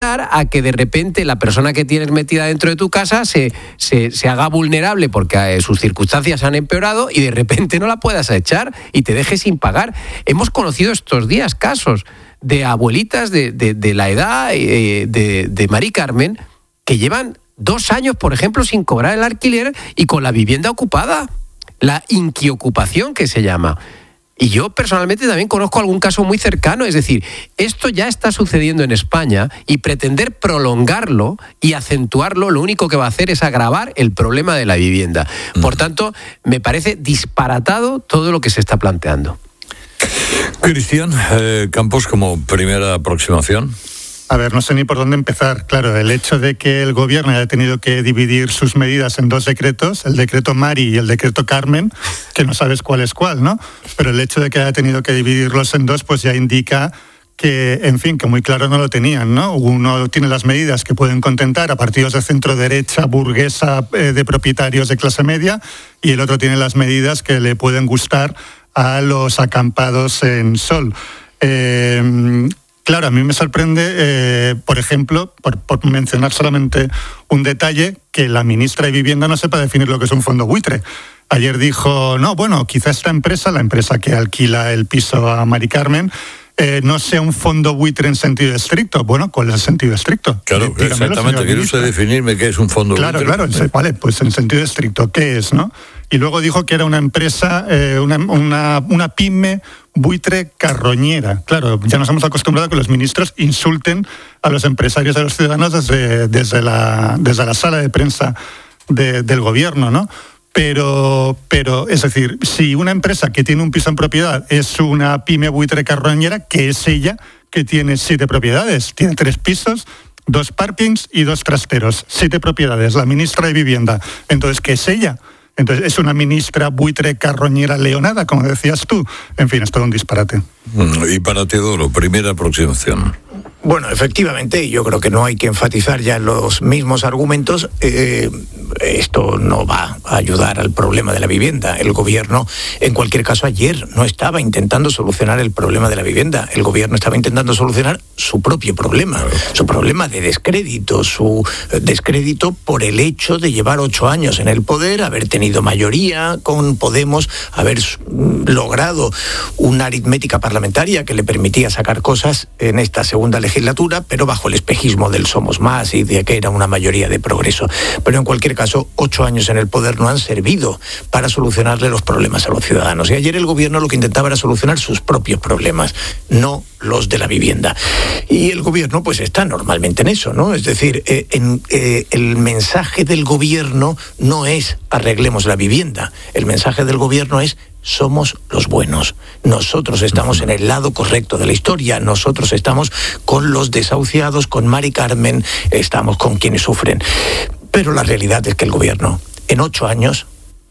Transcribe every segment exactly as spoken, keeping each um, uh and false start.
esperar a que de repente la persona que tienes metida dentro de tu casa se, se, se haga vulnerable porque eh, sus circunstancias han empeorado y de repente no la puedas echar y te dejes sin pagar. Hemos conocido estos días casos de abuelitas de, de, de la edad eh, de, de Mari Carmen que llevan dos años, por ejemplo, sin cobrar el alquiler y con la vivienda ocupada. La inquiocupación, que se llama. Y yo personalmente también conozco algún caso muy cercano, es decir, esto ya está sucediendo en España y pretender prolongarlo y acentuarlo lo único que va a hacer es agravar el problema de la vivienda. Por tanto, me parece disparatado todo lo que se está planteando. Cristian eh, Campos, como primera aproximación. A ver, no sé ni por dónde empezar. Claro, el hecho de que el gobierno haya tenido que dividir sus medidas en dos decretos, el decreto Mari y el decreto Carmen, que no sabes cuál es cuál, ¿no? Pero el hecho de que haya tenido que dividirlos en dos, pues ya indica que, en fin, que muy claro no lo tenían, ¿no? Uno tiene las medidas que pueden contentar a partidos de centro derecha, burguesa, eh, de propietarios de clase media, y el otro tiene las medidas que le pueden gustar a los acampados en sol. Eh, Claro, a mí me sorprende, eh, por ejemplo, por, por mencionar solamente un detalle, que la ministra de Vivienda no sepa definir lo que es un fondo buitre. Ayer dijo, no, bueno, quizá esta empresa, la empresa que alquila el piso a Mari Carmen, eh, no sea un fondo buitre en sentido estricto. Bueno, ¿cuál es el sentido estricto? Claro, dígamelo, exactamente, quiere usted definirme qué es un fondo claro, buitre. Claro, claro, vale, pues en sentido estricto, ¿qué es, no? Y luego dijo que era una empresa, eh, una, una, una pyme buitre carroñera. Claro, ya nos hemos acostumbrado a que los ministros insulten a los empresarios y a los ciudadanos desde, desde, la, desde la sala de prensa de, del gobierno, ¿no? Pero, pero, es decir, si una empresa que tiene un piso en propiedad es una pyme buitre carroñera, ¿qué es ella que tiene siete propiedades? Tiene tres pisos, dos parkings y dos trasteros. Siete propiedades, la ministra de Vivienda. Entonces, ¿qué es ella? Entonces, ¿es una ministra buitre carroñera leonada, como decías tú? En fin, es todo un disparate. Y para Teodoro, primera aproximación. Bueno, efectivamente, yo creo que no hay que enfatizar ya los mismos argumentos. Eh, esto no va a ayudar al problema de la vivienda. El gobierno, en cualquier caso, ayer no estaba intentando solucionar el problema de la vivienda. El gobierno estaba intentando solucionar su propio problema, su problema de descrédito, su descrédito por el hecho de llevar ocho años en el poder, haber tenido mayoría con Podemos, haber logrado una aritmética parlamentaria que le permitía sacar cosas en esta segunda legislatura. legislatura, pero bajo el espejismo del Somos Más y de que era una mayoría de progreso. Pero en cualquier caso, ocho años en el poder no han servido para solucionarle los problemas a los ciudadanos. Y ayer el gobierno lo que intentaba era solucionar sus propios problemas, no los de la vivienda. Y el gobierno pues está normalmente en eso, ¿no? Es decir, eh, en, eh, el mensaje del gobierno no es arreglemos la vivienda. El mensaje del gobierno es somos los buenos. Nosotros estamos en el lado correcto de la historia. Nosotros estamos con los desahuciados, con Mari Carmen, estamos con quienes sufren. Pero la realidad es que el gobierno en ocho años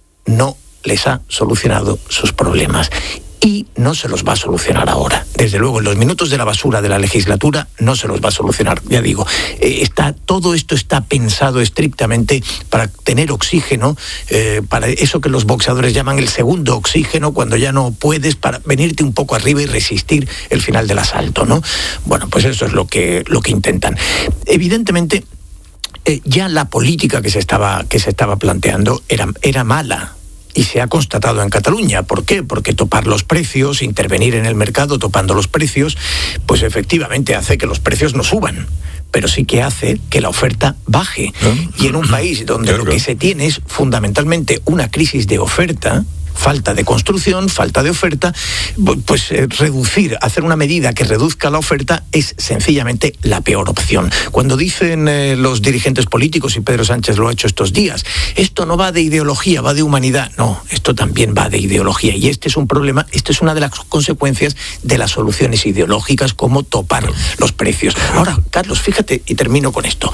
no les ha solucionado sus problemas. Y no se los va a solucionar ahora. Desde luego, en los minutos de la basura de la legislatura no se los va a solucionar. Ya digo, eh, está, todo esto está pensado estrictamente para tener oxígeno, eh, para eso que los boxeadores llaman el segundo oxígeno, cuando ya no puedes, para venirte un poco arriba y resistir el final del asalto, ¿no? Bueno, pues eso es lo que, lo que intentan. Evidentemente, eh, ya la política que se estaba, que se estaba planteando era, era mala. Y se ha constatado en Cataluña. ¿Por qué? Porque topar los precios, intervenir en el mercado topando los precios, pues efectivamente hace que los precios no suban, pero sí que hace que la oferta baje. Y en un país donde lo que se tiene es fundamentalmente una crisis de oferta, falta de construcción, falta de oferta, pues eh, reducir, hacer una medida que reduzca la oferta es sencillamente la peor opción. Cuando dicen eh, los dirigentes políticos, y Pedro Sánchez lo ha hecho estos días, esto no va de ideología, va de humanidad. No, esto también va de ideología, y este es un problema, esto es una de las consecuencias de las soluciones ideológicas, como topar los precios. Ahora, Carlos, fíjate, y termino con esto.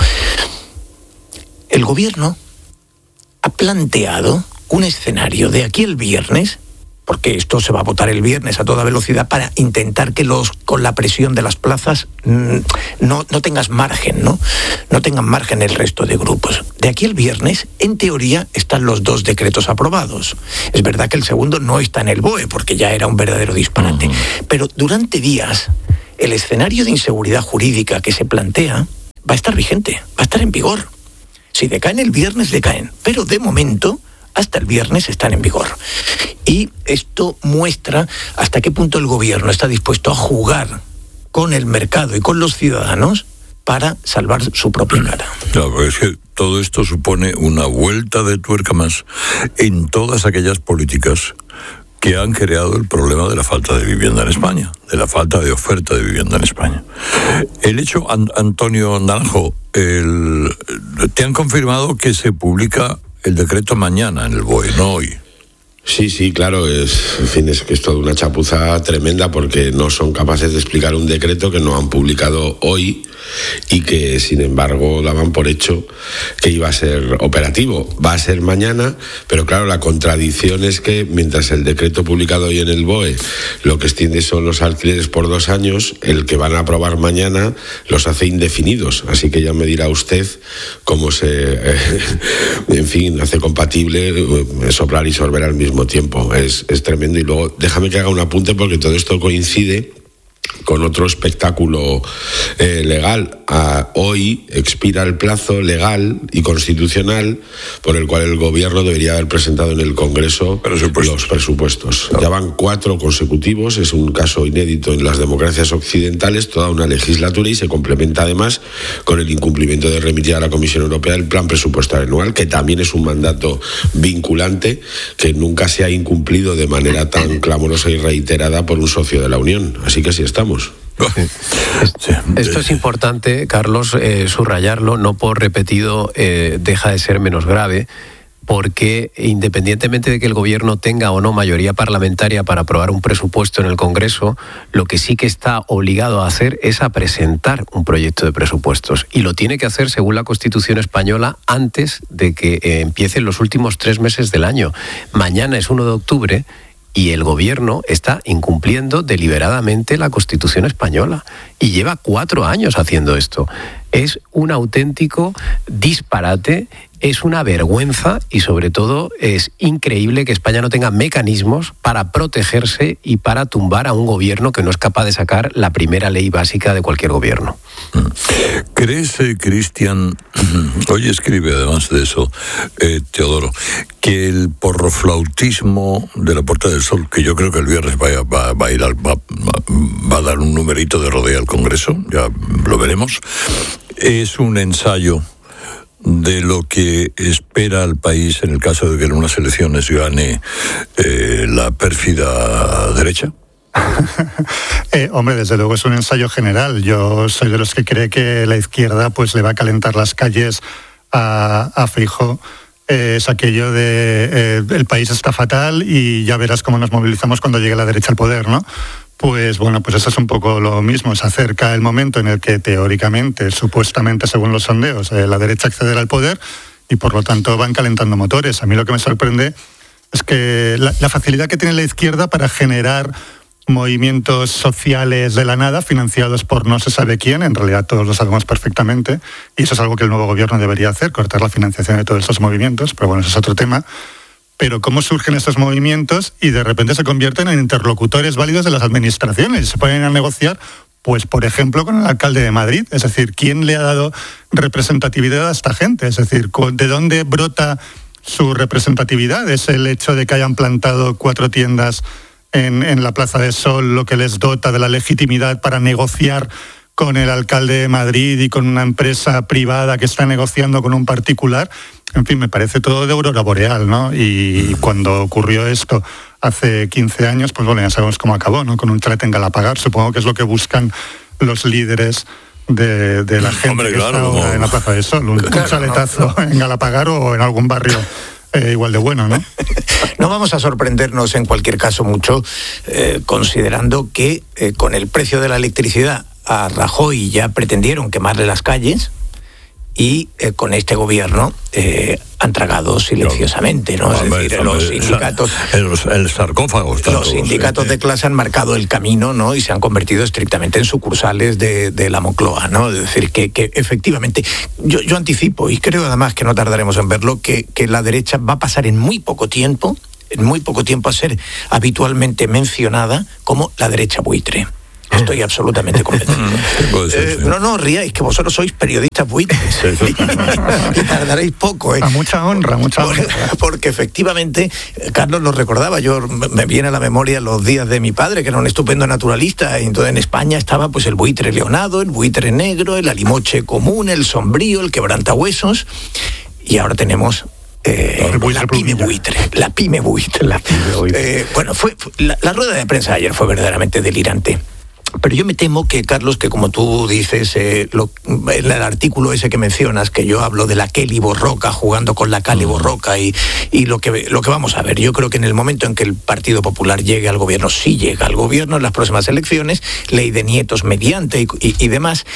El gobierno ha planteado un escenario de aquí el viernes, porque esto se va a votar el viernes a toda velocidad, para intentar que los con la presión de las plazas mmm, no, no tengas margen, ¿no? No tengan margen el resto de grupos. De aquí el viernes, en teoría, están los dos decretos aprobados. Es verdad que el segundo no está en el B O E, porque ya era un verdadero disparate. Uh-huh. Pero durante días, el escenario de inseguridad jurídica que se plantea va a estar vigente, va a estar en vigor. Si decaen el viernes, decaen. Pero de momento, hasta el viernes están en vigor. Y esto muestra hasta qué punto el gobierno está dispuesto a jugar con el mercado y con los ciudadanos para salvar su propia cara. Claro, es que todo esto supone una vuelta de tuerca más en todas aquellas políticas que han creado el problema de la falta de vivienda en España, de la falta de oferta de vivienda en España. El hecho, An- Antonio Naranjo, el, te han confirmado que se publica el decreto mañana en el B O E, no hoy. Sí, sí, claro, es, en fin, es que es toda una chapuza tremenda porque no son capaces de explicar un decreto que no han publicado hoy y que, sin embargo, daban por hecho que iba a ser operativo. Va a ser mañana, pero claro, la contradicción es que mientras el decreto publicado hoy en el B O E lo que extiende son los alquileres por dos años, el que van a aprobar mañana los hace indefinidos. Así que ya me dirá usted cómo se, eh, en fin, hace compatible eh, soplar y sorber al mismo tiempo. Es, es tremendo. Y luego déjame que haga un apunte porque todo esto coincide con otro espectáculo eh, legal. A, hoy expira el plazo legal y constitucional por el cual el gobierno debería haber presentado en el Congreso presupuestos. los presupuestos. Claro. Ya van cuatro consecutivos, es un caso inédito en las democracias occidentales, toda una legislatura, y se complementa además con el incumplimiento de remitir a la Comisión Europea el plan presupuestario anual, que también es un mandato vinculante que nunca se ha incumplido de manera tan clamorosa y reiterada por un socio de la Unión. Así que sí estamos. Sí. Esto es importante, Carlos, eh, subrayarlo, no por repetido eh, deja de ser menos grave, porque independientemente de que el gobierno tenga o no mayoría parlamentaria para aprobar un presupuesto en el Congreso, lo que sí que está obligado a hacer es a presentar un proyecto de presupuestos, y lo tiene que hacer según la Constitución española antes de que eh, empiecen los últimos tres meses del año. Mañana es uno de octubre y el gobierno está incumpliendo deliberadamente la Constitución española y lleva cuatro años haciendo esto. Es un auténtico disparate, es una vergüenza y sobre todo es increíble que España no tenga mecanismos para protegerse y para tumbar a un gobierno que no es capaz de sacar la primera ley básica de cualquier gobierno. ¿Crees, eh, Cristian, hoy escribe además de eso, eh, Teodoro, que el porroflautismo de la Puerta del Sol, que yo creo que el viernes va, va, va a ir al, va, va a dar un numerito de rodea al Congreso, ya lo veremos, es un ensayo de lo que espera el país en el caso de que en unas elecciones gane eh, la pérfida derecha? eh, hombre, desde luego es un ensayo general. Yo soy de los que cree que la izquierda pues le va a calentar las calles a, a Feijóo. Eh, es aquello de eh, el país está fatal y ya verás cómo nos movilizamos cuando llegue la derecha al poder, ¿no? Pues bueno, pues eso es un poco lo mismo. Se acerca el momento en el que teóricamente, supuestamente, según los sondeos, eh, la derecha accederá al poder y por lo tanto van calentando motores. A mí lo que me sorprende es que la, la facilidad que tiene la izquierda para generar movimientos sociales de la nada, financiados por no se sabe quién, en realidad todos lo sabemos perfectamente, y eso es algo que el nuevo gobierno debería hacer, cortar la financiación de todos esos movimientos, pero bueno, eso es otro tema. Pero cómo surgen estos movimientos y de repente se convierten en interlocutores válidos de las administraciones y se ponen a negociar, pues por ejemplo, con el alcalde de Madrid. Es decir, ¿quién le ha dado representatividad a esta gente? Es decir, ¿de dónde brota su representatividad? ¿Es el hecho de que hayan plantado cuatro tiendas en, en la Plaza de Sol lo que les dota de la legitimidad para negociar con el alcalde de Madrid y con una empresa privada que está negociando con un particular? En fin, me parece todo de aurora boreal, ¿no? Y cuando ocurrió esto hace quince años, pues bueno, ya sabemos cómo acabó, ¿no? Con un chalete en Galapagar. Supongo que es lo que buscan los líderes de, de la gente. Hombre, que claro, está ahora en la Plaza de Sol. Un, claro, un chaletazo no, no. en Galapagar o en algún barrio eh, igual de bueno, ¿no? No vamos a sorprendernos en cualquier caso mucho, eh, considerando que eh, con el precio de la electricidad a Rajoy ya pretendieron quemarle las calles y eh, con este gobierno eh, han tragado silenciosamente, ¿no? Es decir, los sindicatos, el sarcófago, los sindicatos de clase han marcado el camino, ¿no? Y se han convertido estrictamente en sucursales de, de la Moncloa, ¿no? Es decir, que, que efectivamente, yo, yo anticipo, y creo además que no tardaremos en verlo, que, que la derecha va a pasar en muy poco tiempo, en muy poco tiempo a ser habitualmente mencionada como la derecha buitre. Estoy absolutamente convencido. eh, no, no, ríais, que vosotros sois periodistas buitres. Y tardaréis poco, ¿eh? A mucha honra, mucha honra. Porque, porque efectivamente, Carlos lo recordaba, yo me viene a la memoria los días de mi padre, que era un estupendo naturalista, y entonces en España estaba pues el buitre leonado, el buitre negro, el alimoche común, el sombrío, el quebrantahuesos, y ahora tenemos Eh, la pyme buitre, la pyme buitre. La pyme buitre. Eh, bueno, fue, fue la, la rueda de prensa de ayer fue verdaderamente delirante. Pero yo me temo que, Carlos, que como tú dices, eh, lo, el, el artículo ese que mencionas, que yo hablo de la Kelly Borroca jugando con la Cali Borroca y, y lo, que, lo que vamos a ver, yo creo que en el momento en que el Partido Popular llegue al gobierno, sí llega al gobierno en las próximas elecciones, ley de nietos mediante y, y, y demás,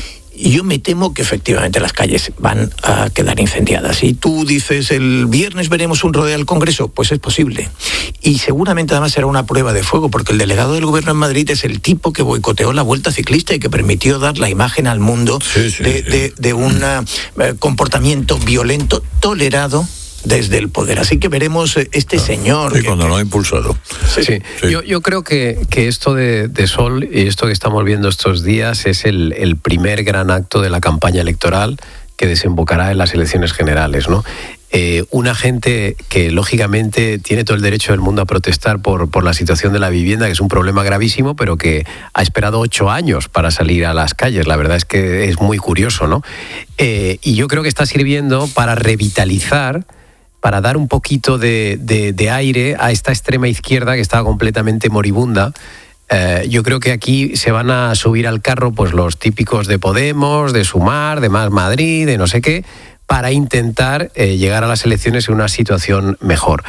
y yo me temo que efectivamente las calles van a quedar incendiadas. Y tú dices, el viernes veremos un rodeo al Congreso, pues es posible. Y seguramente además será una prueba de fuego, porque el delegado del gobierno en Madrid es el tipo que boicoteó la Vuelta Ciclista y que permitió dar la imagen al mundo sí, sí, de, sí. de, de un uh, comportamiento violento tolerado desde el poder. Así que veremos este ah, señor... Sí, que, cuando lo ha impulsado. Sí, sí. sí. Yo, yo creo que, que esto de, de Sol y esto que estamos viendo estos días es el, el primer gran acto de la campaña electoral que desembocará en las elecciones generales, ¿no? Eh, una gente que lógicamente tiene todo el derecho del mundo a protestar por, por la situación de la vivienda, que es un problema gravísimo, pero que ha esperado ocho años para salir a las calles. La verdad es que es muy curioso, ¿no? Eh, y yo creo que está sirviendo para revitalizar, para dar un poquito de, de, de aire a esta extrema izquierda que estaba completamente moribunda. Eh, yo creo que aquí se van a subir al carro pues los típicos de Podemos, de Sumar, de Más Madrid, de no sé qué, para intentar eh, llegar a las elecciones en una situación mejor.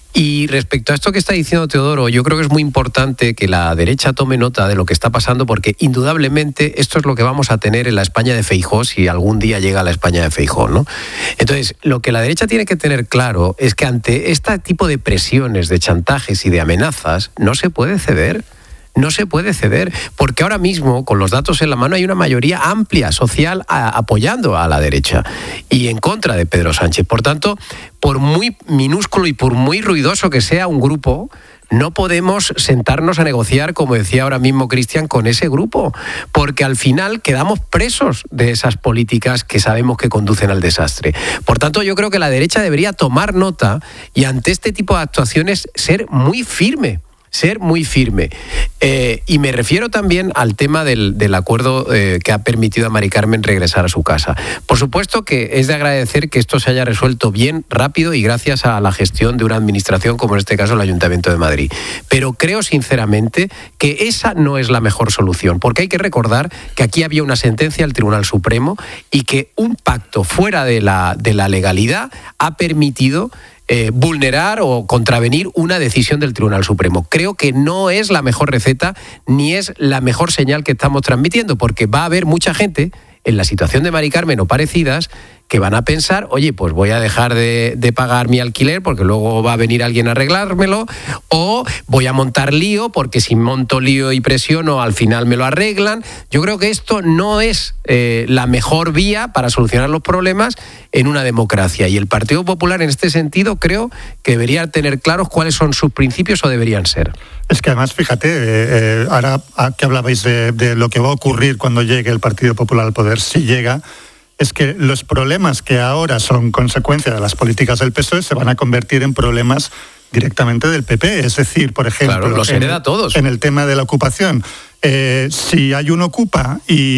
Y respecto a esto que está diciendo Teodoro, yo creo que es muy importante que la derecha tome nota de lo que está pasando, porque indudablemente esto es lo que vamos a tener en la España de Feijóo si algún día llega a la España de Feijóo, ¿no? Entonces, lo que la derecha tiene que tener claro es que ante este tipo de presiones, de chantajes y de amenazas, no se puede ceder. No se puede ceder, porque ahora mismo, con los datos en la mano, hay una mayoría amplia social a, apoyando a la derecha y en contra de Pedro Sánchez. Por tanto, por muy minúsculo y por muy ruidoso que sea un grupo, no podemos sentarnos a negociar, como decía ahora mismo Cristian, con ese grupo, porque al final quedamos presos de esas políticas que sabemos que conducen al desastre. Por tanto, yo creo que la derecha debería tomar nota y ante este tipo de actuaciones ser muy firme. Ser muy firme. Eh, y me refiero también al tema del, del acuerdo eh, que ha permitido a Mari Carmen regresar a su casa. Por supuesto que es de agradecer que esto se haya resuelto bien, rápido y gracias a la gestión de una administración como en este caso el Ayuntamiento de Madrid. Pero creo sinceramente que esa no es la mejor solución, porque hay que recordar que aquí había una sentencia del Tribunal Supremo y que un pacto fuera de la, de la legalidad ha permitido Eh, vulnerar o contravenir una decisión del Tribunal Supremo. Creo que no es la mejor receta ni es la mejor señal que estamos transmitiendo, porque va a haber mucha gente en la situación de Mari Carmen o parecidas que van a pensar, oye, pues voy a dejar de, de pagar mi alquiler porque luego va a venir alguien a arreglármelo, o voy a montar lío porque si monto lío y presiono al final me lo arreglan. Yo creo que esto no es eh, la mejor vía para solucionar los problemas en una democracia, y el Partido Popular en este sentido creo que debería tener claros cuáles son sus principios o deberían ser. Es que además, fíjate, eh, eh, ahora que hablabais de, de lo que va a ocurrir cuando llegue el Partido Popular al poder, si llega, es que los problemas que ahora son consecuencia de las políticas del P S O E se van a convertir en problemas directamente del P P. Es decir, por ejemplo, claro, los hereda en, todos. en el tema de la ocupación, eh, si hay un ocupa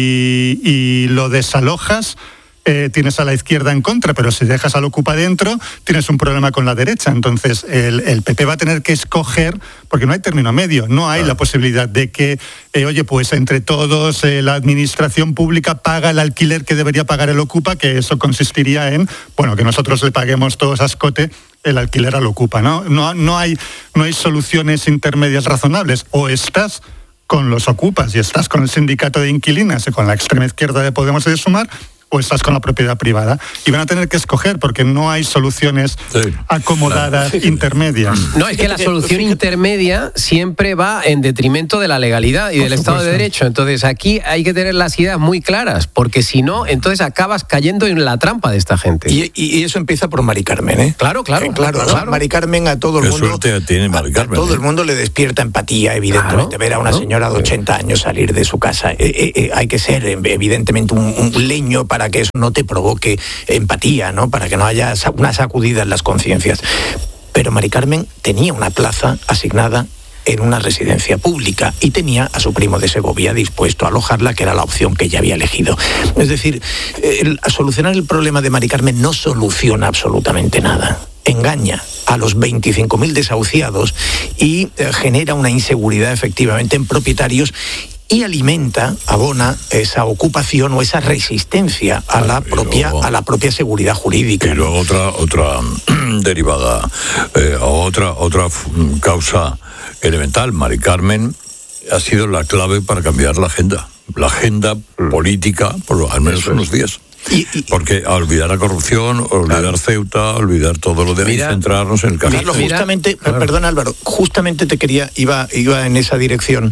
y, y lo desalojas, Eh, tienes a la izquierda en contra, pero si dejas al ocupa dentro, tienes un problema con la derecha. Entonces, el, el P P va a tener que escoger, porque no hay término medio, no hay claro. la posibilidad de que, eh, oye, pues entre todos eh, la administración pública paga el alquiler que debería pagar el ocupa, que eso consistiría en, bueno, que nosotros le paguemos todos a escote el alquiler al ocupa, ¿no? No, no hay, no hay soluciones intermedias razonables. O estás con los ocupas y estás con el sindicato de inquilinas y con la extrema izquierda de Podemos y de Sumar, o estás con la propiedad privada. Y van a tener que escoger porque no hay soluciones sí, acomodadas, claro. intermedias. No, es que la solución intermedia siempre va en detrimento de la legalidad y Por del Estado de supuesto. Derecho. Entonces aquí hay que tener las ideas muy claras, porque si no, entonces acabas cayendo en la trampa de esta gente. Y, y- y eso empieza por Mari Carmen, ¿eh? Claro, claro, Eh, claro, claro, ¿no? claro. Mari Carmen a todo el Qué mundo. suerte tiene Mari a- Carmen, A todo ¿eh? el mundo le despierta empatía, evidentemente. Claro, ver a una claro. señora de ochenta años salir de su casa. Eh, eh, eh, hay que ser, eh, evidentemente, un, un leño para que eso no te provoque empatía, ¿no? Para que no haya sa- una sacudida en las conciencias. Pero Mari Carmen tenía una plaza asignada en una residencia pública y tenía a su primo de Segovia dispuesto a alojarla, que era la opción que ella había elegido. Es decir, el, a solucionar el problema de Mari Carmen no soluciona absolutamente nada. Engaña a los veinticinco mil desahuciados y eh, genera una inseguridad efectivamente en propietarios y alimenta, abona esa ocupación o esa resistencia a la Y propia, luego- a la propia seguridad jurídica. Y luego otra otra derivada, eh, otra otra f- causa elemental. Mari Carmen ha sido la clave para cambiar la agenda, la agenda política, por lo- al menos Eso es. unos días. Y- y- Porque a olvidar la corrupción, olvidar Ceuta, olvidar todo lo demás y Mira, centrarnos en el caso. Carlos, Mira, justamente, claro. perdona Álvaro, justamente te quería, iba, iba en esa dirección,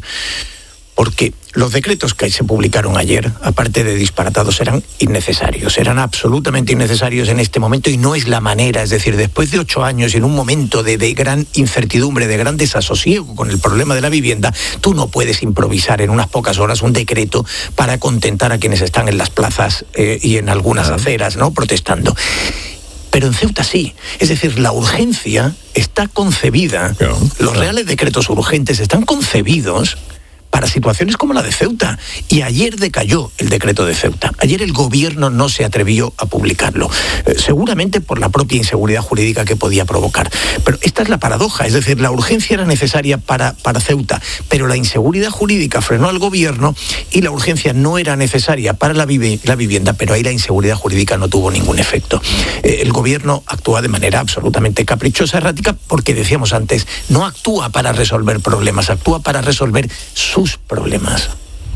porque los decretos que se publicaron ayer, aparte de disparatados, eran innecesarios, eran absolutamente innecesarios en este momento y no es la manera, es decir, después de ocho años, en un momento de, de gran incertidumbre, de gran desasosiego con el problema de la vivienda, tú no puedes improvisar en unas pocas horas un decreto para contentar a quienes están en las plazas eh, y en algunas aceras, ¿no?, protestando. Pero en Ceuta sí. Es decir, la urgencia está concebida, Claro, los claro. reales decretos urgentes están concebidos para situaciones como la de Ceuta. Y ayer decayó el decreto de Ceuta. Ayer el gobierno no se atrevió a publicarlo, eh, seguramente por la propia inseguridad jurídica que podía provocar. Pero esta es la paradoja, es decir, la urgencia era necesaria para, para Ceuta, pero la inseguridad jurídica frenó al gobierno y la urgencia no era necesaria para la, vive, la vivienda, pero ahí la inseguridad jurídica no tuvo ningún efecto. Eh, el gobierno actúa de manera absolutamente caprichosa, errática, porque decíamos antes, no actúa para resolver problemas, actúa para resolver sus problemas.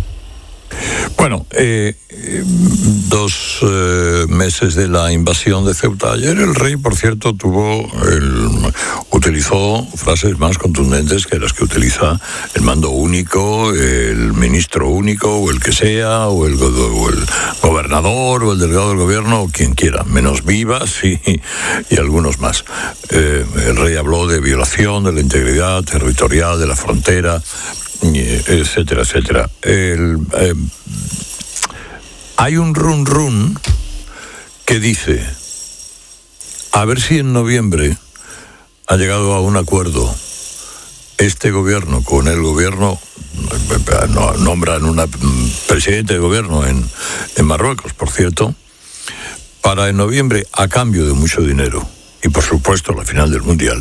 Bueno, eh, eh, dos eh, meses de la invasión de Ceuta. Ayer el rey, por cierto, tuvo el, utilizó frases más contundentes que las que utiliza el mando único, el ministro único, o el que sea, o el, go- o el gobernador, o el delegado del gobierno, o quien quiera, menos Vivas y, y algunos más. Eh, el rey habló de violación de la integridad territorial de la frontera, etcétera, etcétera. El, eh, hay un run run que dice, a ver si en noviembre ha llegado a un acuerdo este gobierno con el gobierno, no, nombran una presidente de gobierno en, en Marruecos, por cierto, para en noviembre, a cambio de mucho dinero y por supuesto la final del Mundial,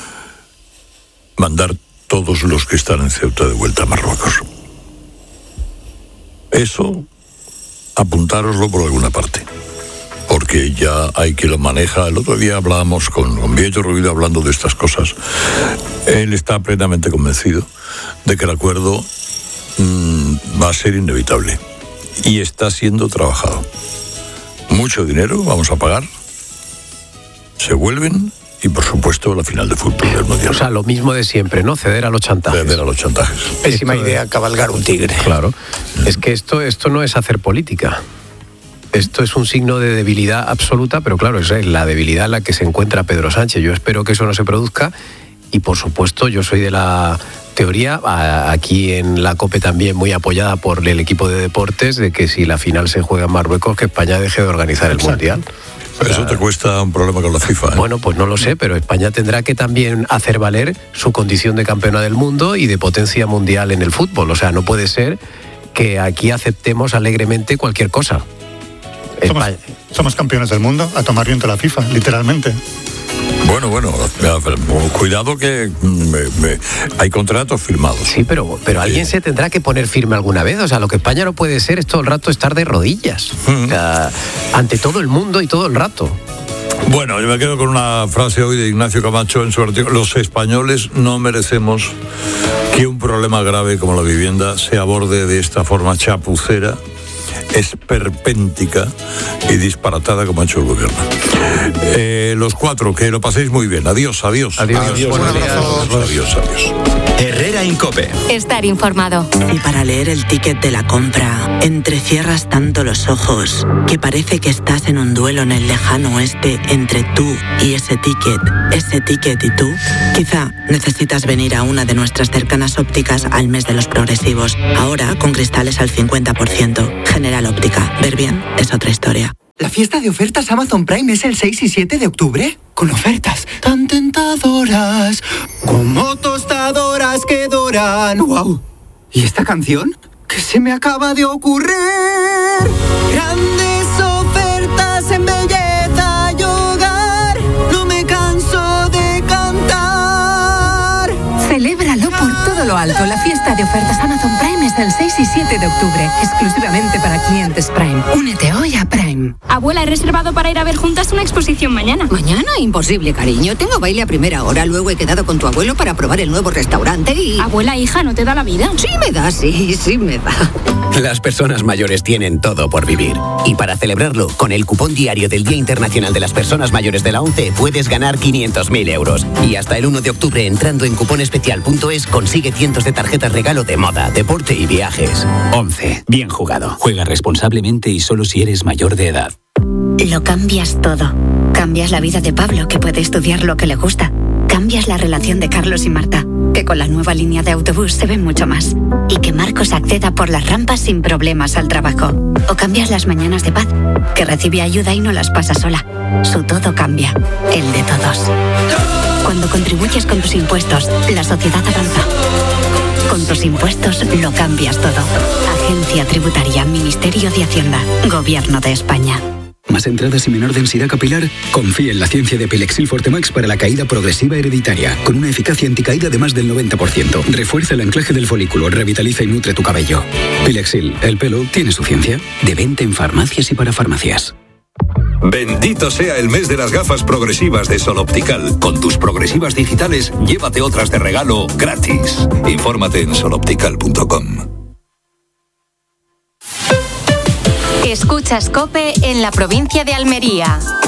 mandar todos los que están en Ceuta de vuelta a Marruecos. Eso, apuntároslo por alguna parte, porque ya hay quien lo maneja. El otro día hablábamos con, con Vieto Rubido hablando de estas cosas. Él está plenamente convencido de que el acuerdo mmm, va a ser inevitable y está siendo trabajado. Mucho dinero vamos a pagar, se vuelven. Y, por supuesto, la final de fútbol del Mundial. O sea, lo mismo de siempre, ¿no? Ceder a los chantajes. Ceder a los chantajes. Pésima Esto idea es- cabalgar un tigre. Claro. Es que esto, esto no es hacer política. Esto es un signo de debilidad absoluta, pero claro, esa es la debilidad en la que se encuentra Pedro Sánchez. Yo espero que eso no se produzca y, por supuesto, yo soy de la teoría, a- aquí en la COPE también muy apoyada por el equipo de deportes, de que si la final se juega en Marruecos, que España deje de organizar el Exacto. Mundial. Eso te cuesta un problema con la FIFA. ¿eh? Bueno, pues no lo sé, pero España tendrá que también hacer valer su condición de campeona del mundo y de potencia mundial en el fútbol. O sea, no puede ser que aquí aceptemos alegremente cualquier cosa. Somos, España- somos campeones del mundo, a tomar viento la FIFA, literalmente. Bueno, bueno, cuidado que me- me- hay contratos firmados. Sí, pero, pero alguien se tendrá que poner firme alguna vez. O sea, lo que España no puede ser es todo el rato estar de rodillas. O sea, ante todo el mundo y todo el rato. Bueno, yo me quedo con una frase hoy de Ignacio Camacho en su artículo. Los españoles no merecemos que un problema grave como la vivienda se aborde de esta forma chapucera, esperpéntica y disparatada como ha hecho el gobierno. Eh, los cuatro, que lo paséis muy bien. Adiós, adiós. Adiós. Adiós, Buenos días. adiós, adiós. Herrera Incope. Estar informado. Y para leer el ticket de la compra, entrecierras tanto los ojos que parece que estás en un duelo en el lejano oeste entre tú y ese ticket, ese ticket y tú. Quizá necesitas venir a una de nuestras cercanas ópticas al mes de los progresivos. Ahora con cristales al cincuenta por ciento. General Óptica. Ver bien es otra historia. ¿La fiesta de ofertas Amazon Prime es el seis y siete de octubre? Con ofertas tan tentadoras como tostadoras que doran. ¡Wow! ¿Y esta canción? ¿Qué se me acaba de ocurrir? Grandes ofertas en belleza y hogar. No me canso de cantar. Celébralo por todo lo alto. La fiesta de ofertas Amazon Prime es el seis y siete de octubre, exclusivamente para clientes Prime. Únete hoy a Prime. Abuela, he reservado para ir a ver juntas una exposición mañana. Mañana, imposible, cariño. Tengo baile a primera hora. Luego he quedado con tu abuelo para probar el nuevo restaurante y... Abuela, hija, ¿no te da la vida? Sí me da, sí, sí me da. Las personas mayores tienen todo por vivir. Y para celebrarlo, con el cupón diario del Día Internacional de las Personas Mayores de la ONCE, puedes ganar quinientos mil euros. Y hasta el uno de octubre, entrando en cuponespecial punto es, consigue cientos de tarjetas regalo de moda, deporte y viajes. ONCE. Bien jugado. Juega responsablemente y solo si eres mayor de edad. Lo cambias todo. Cambias la vida de Pablo, que puede estudiar lo que le gusta. Cambias la relación de Carlos y Marta, que con la nueva línea de autobús se ven mucho más. Y que Marcos acceda por las rampas sin problemas al trabajo. O cambias las mañanas de Paz, que recibe ayuda y no las pasa sola. Su todo cambia, el de todos. Cuando contribuyes con tus impuestos, la sociedad avanza. Con tus impuestos lo cambias todo. Agencia Tributaria, Ministerio de Hacienda, Gobierno de España. ¿Más entradas y menor densidad capilar? Confía en la ciencia de Pilexil Fortemax para la caída progresiva hereditaria, con una eficacia anticaída de más del noventa por ciento. Refuerza el anclaje del folículo, revitaliza y nutre tu cabello. Pilexil, el pelo tiene su ciencia. De venta en farmacias y para farmacias. Bendito sea el mes de las gafas progresivas de Sol Optical. Con tus progresivas digitales, llévate otras de regalo gratis. Infórmate en sol optical punto com. Escuchas COPE en la provincia de Almería.